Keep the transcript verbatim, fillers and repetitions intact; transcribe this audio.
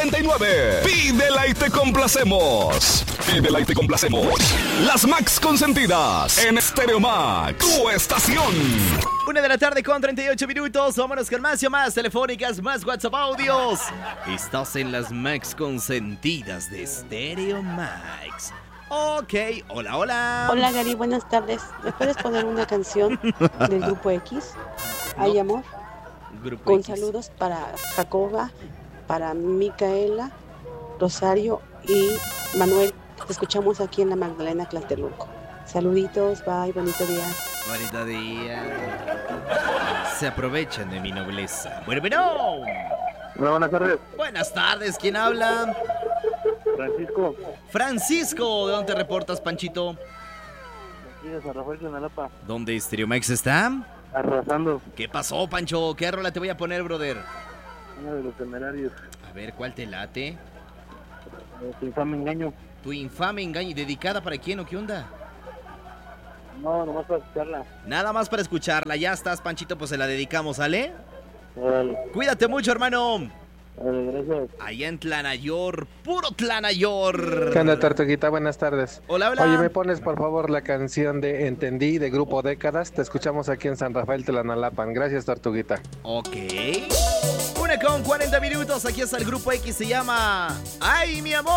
cuarenta y nueve. Pídela y te complacemos. Pídela y te complacemos. Las Max consentidas en Stereo Max, tu estación. Una de la tarde con treinta y ocho minutos. Vámonos con más y más telefónicas, más WhatsApp audios. Estás en las Max consentidas de Stereo Max. Ok, hola, hola. Hola Gary, buenas tardes. ¿Me puedes poner una canción del Grupo X? Hay amor. Grupo Con X. saludos para Jacoba, para Micaela, Rosario y Manuel. Te escuchamos aquí en la Magdalena Tlatelolco. Saluditos, bye, bonito día. Bonito día. Se aprovechan de mi nobleza. Bueno, bueno. Hola, buenas tardes. Buenas tardes, ¿quién habla? Francisco. Francisco, ¿de dónde te reportas, Panchito? Aquí de San Rafael de Nalapa. ¿Dónde Stereo Max está? Arrasando. ¿Qué pasó, Pancho? ¿Qué rola te voy a poner, brother? Uno de los temerarios. A ver, ¿cuál te late? Eh, Tu infame engaño. Tu infame engaño. ¿Y dedicada para quién o qué onda? No, nomás para escucharla. Nada más para escucharla. Ya estás, Panchito, pues se la dedicamos, ¿sale? Dale, Cuídate mucho, hermano. dale, gracias. Allá en Tlanayor, puro Tlanayor. ¿Qué onda, Tortuguita? Buenas tardes. Hola, hola. Oye, ¿me pones por favor la canción de Entendí de Grupo Décadas? Te escuchamos aquí en San Rafael Tlanalapan. Gracias, Tortuguita. Ok. Una con cuarenta minutos. Aquí está el Grupo X. Se llama Ay, mi amor.